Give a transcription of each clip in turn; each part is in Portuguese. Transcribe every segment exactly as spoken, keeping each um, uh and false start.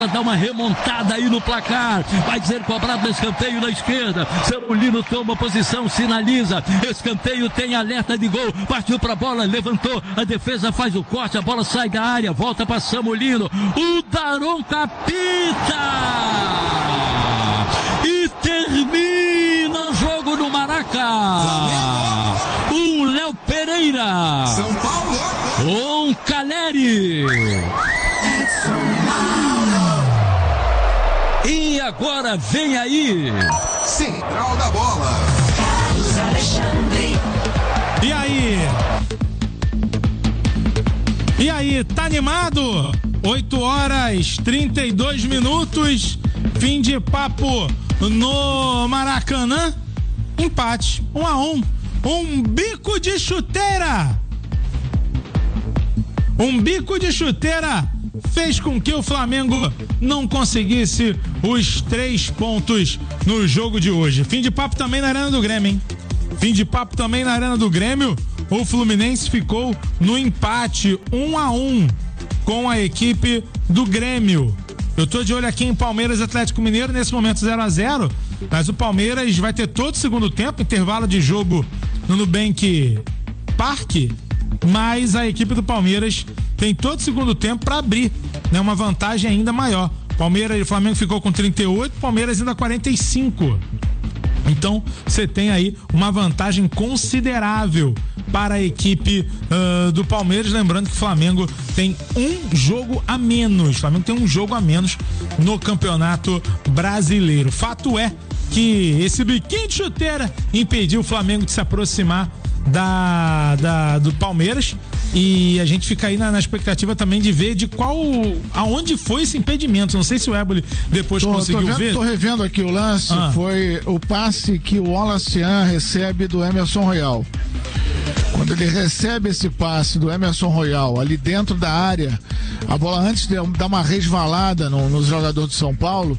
Dá uma remontada aí no placar, vai ser cobrado no escanteio na esquerda. Samulino toma posição, sinaliza, escanteio, tem alerta de gol, partiu pra bola, levantou, a defesa faz o corte, a bola sai da área, volta pra Samulino, o Daronco apita e termina o jogo no Maraca. Um Léo Pereira, São Paulo, um Caleri. E agora vem aí Central da Bola. E aí? E aí, tá animado? oito horas trinta e dois minutos, fim de papo no Maracanã. Empate, um a um. Um bico de chuteira. Um bico de chuteira fez com que o Flamengo não conseguisse os três pontos no jogo de hoje. Fim de papo também na Arena do Grêmio, hein? Fim de papo também na Arena do Grêmio. O Fluminense ficou no empate um a um com a equipe do Grêmio. Eu tô de olho aqui em Palmeiras e Atlético Mineiro, nesse momento zero a zero, mas o Palmeiras vai ter todo o segundo tempo, intervalo de jogo no Nubank Parque, mas a equipe do Palmeiras tem todo o segundo tempo para abrir, né, uma vantagem ainda maior. Palmeiras e o Flamengo ficou com trinta e oito, Palmeiras ainda quarenta e cinco. Então, você tem aí uma vantagem considerável para a equipe uh, do Palmeiras. Lembrando que o Flamengo tem um jogo a menos. O Flamengo tem um jogo a menos no Campeonato Brasileiro. Fato é que esse biquinho de chuteira impediu o Flamengo de se aproximar da, da, do Palmeiras. E a gente fica aí na, na expectativa também de ver de qual, aonde foi esse impedimento. Não sei se o Éboli depois tô, conseguiu tô vendo, ver. Tô revendo aqui o lance, ah. foi o passe que o Wallacian recebe do Emerson Royal. Quando ele recebe esse passe do Emerson Royal ali dentro da área, a bola antes de dar uma resvalada no, nos jogadores de São Paulo,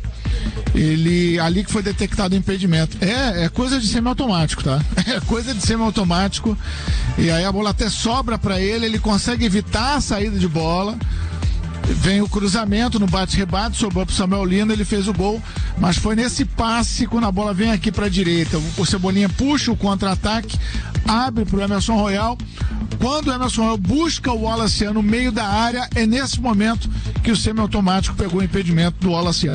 ele, ali que foi detectado o impedimento. É, é coisa de semiautomático, tá? É coisa de semiautomático. E aí a bola até sobra pra ele, ele consegue evitar a saída de bola. Vem o cruzamento no bate-rebate, sobrou pro Samuel Lino, ele fez o gol, mas foi nesse passe, quando a bola vem aqui pra direita, o Cebolinha puxa o contra-ataque, abre pro Emerson Royal. Quando o Emerson Royal busca o Wallacian no meio da área, é nesse momento que o semiautomático pegou o impedimento do Wallacian.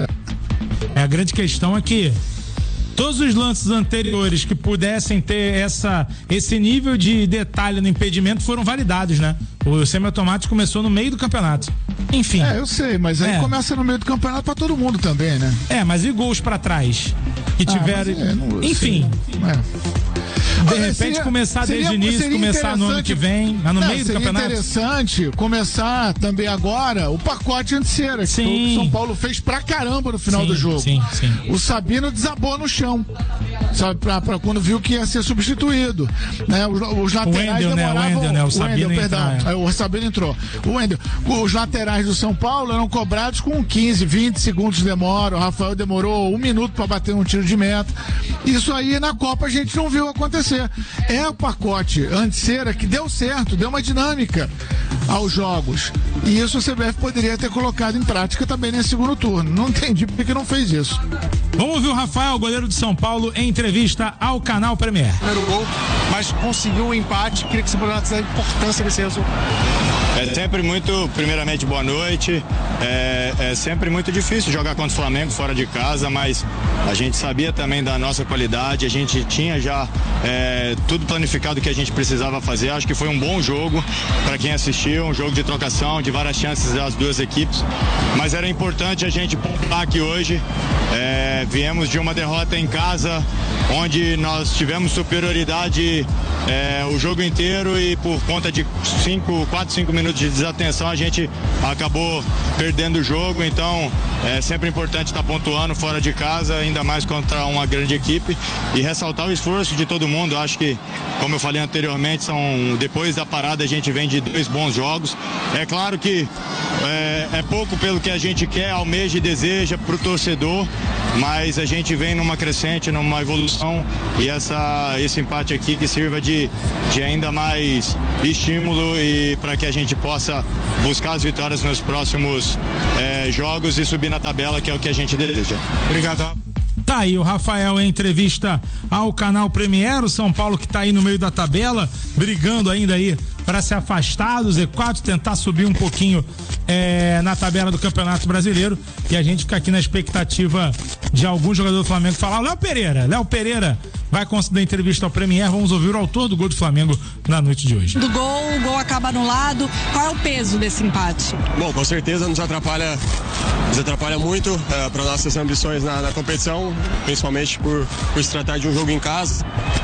É, a grande questão é que todos os lances anteriores que pudessem ter essa, esse nível de detalhe no impedimento foram validados, né? O semiautomático começou no meio do campeonato. Enfim. É, eu sei, mas aí é. começa no meio do campeonato pra todo mundo também, né? É, mas e gols pra trás? Que ah, tiveram. É, não, Enfim. É. De repente seria, começar desde o início, começar no ano que vem, mas no não, meio do campeonato. Seria interessante começar também agora o pacote anti-cera, que o São Paulo fez pra caramba no final sim, do jogo. Sim, sim. O Sabino desabou no chão, sabe, pra, pra quando viu que ia ser substituído, né? Os, os laterais o Wendel, demoravam... Né? O Wendel, né? O, o Sabino Wendel, perdão. Entra, é. O Sabino entrou. O Wendel. Os laterais do São Paulo eram cobrados com quinze, vinte segundos de demora. O Rafael demorou um minuto pra bater um tiro de meta. Isso aí na Copa a gente não viu acontecer. É o pacote anti-cera que deu certo, deu uma dinâmica aos jogos. E isso o C B F poderia ter colocado em prática também nesse segundo turno. Não entendi por que não fez isso. Vamos ouvir o Rafael, goleiro de São Paulo, em entrevista ao canal Premier. Primeiro gol, mas conseguiu o um empate. Queria que você pudesse dar a importância desse resultado. É sempre muito, primeiramente, boa noite. É, é sempre muito difícil jogar contra o Flamengo fora de casa, mas a gente sabia também da nossa qualidade, a gente tinha já é, tudo planificado que a gente precisava fazer. Acho que foi um bom jogo para quem assistiu, um jogo de trocação, de várias chances das duas equipes, mas era importante a gente pontuar aqui hoje. É, viemos de uma derrota em casa, onde nós tivemos superioridade é, o jogo inteiro e por conta de cinco, quatro, cinco minutos de desatenção a gente acabou perdendo o jogo. Então é sempre importante estar pontuando fora de casa, ainda mais contra uma grande equipe, e ressaltar o esforço de todo mundo. Acho que, como eu falei anteriormente, são, depois da parada a gente vem de dois bons jogos. É claro que é, é pouco pelo que a gente quer, almeja e deseja para o torcedor, mas a gente vem numa crescente, numa evolução, e essa, esse empate aqui que sirva de de, de ainda mais estímulo e para que a gente possa buscar as vitórias nos próximos é, jogos e subir na tabela, que é o que a gente deseja. Obrigado. Tá aí o Rafael em entrevista ao canal Premier, o São Paulo que tá aí no meio da tabela, brigando ainda aí para se afastar do Z quatro, tentar subir um pouquinho é, na tabela do Campeonato Brasileiro, e a gente fica aqui na expectativa de algum jogador do Flamengo falar. Léo Pereira, Léo Pereira vai conceder entrevista ao Premier, vamos ouvir o autor do gol do Flamengo na noite de hoje. Do gol, o gol acaba anulado, qual é o peso desse empate? Bom, com certeza nos atrapalha, nos atrapalha muito é, para nossas ambições na, na competição, principalmente por, por se tratar de um jogo em casa.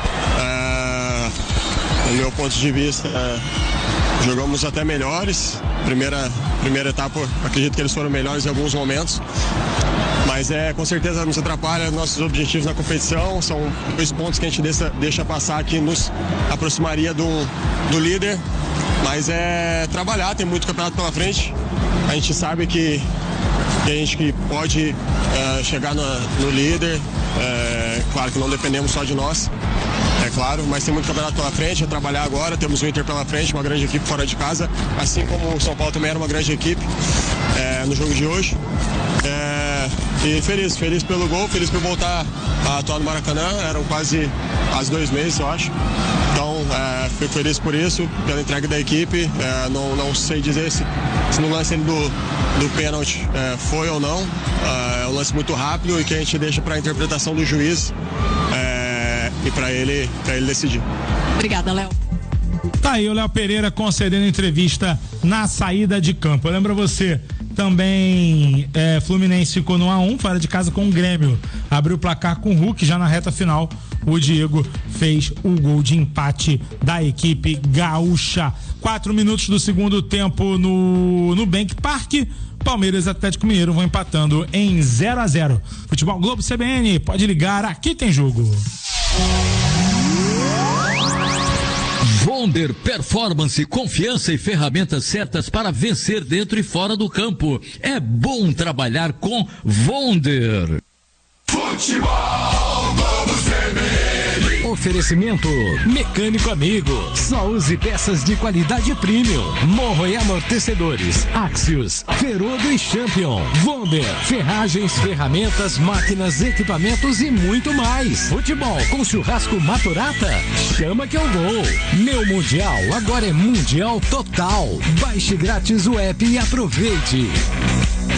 É, do meu ponto de vista, é, jogamos até melhores. Primeira, primeira etapa, acredito que eles foram melhores em alguns momentos. Mas é, com certeza nos atrapalha nossos objetivos na competição. São dois pontos que a gente deixa, deixa passar, que nos aproximaria do, do líder. Mas é trabalhar, tem muito campeonato pela frente. A gente sabe que, que a gente que pode é, chegar no, no líder. É, claro que não dependemos só de nós, é claro, mas tem muito campeonato pela frente, é trabalhar agora. Temos o Inter pela frente, uma grande equipe fora de casa, assim como o São Paulo também era uma grande equipe é, no jogo de hoje. É, e feliz, feliz pelo gol, feliz por voltar a atuar no Maracanã. Eram quase, quase dois meses, eu acho. Então, é, fico feliz por isso, pela entrega da equipe. É, não, não sei dizer se, se no lance do, do pênalti é, foi ou não. É um lance muito rápido e que a gente deixa para a interpretação do juiz é, e para ele, para ele decidir. Obrigada, Léo. Tá aí o Léo Pereira concedendo entrevista na saída de campo. Lembra você, também é, Fluminense ficou no a um, fora de casa com o Grêmio. Abriu o placar com o Hulk, já na reta final o Diego fez o gol de empate da equipe gaúcha. Quatro minutos do segundo tempo no, no Bank Park. Palmeiras e Atlético Mineiro vão empatando em zero a zero. Futebol Globo C B N, pode ligar, aqui tem jogo. Vonder Performance, confiança e ferramentas certas para vencer dentro e fora do campo. É bom trabalhar com Vonder. Futebol Globo C B N. Oferecimento Mecânico Amigo. Só use peças de qualidade premium. Morro e amortecedores. Axios, Ferodo e Champion. Vonder, ferragens, ferramentas, máquinas, equipamentos e muito mais. Futebol com churrasco Maturata? Chama que é o gol. Meu Mundial agora é Mundial Total. Baixe grátis o app e aproveite.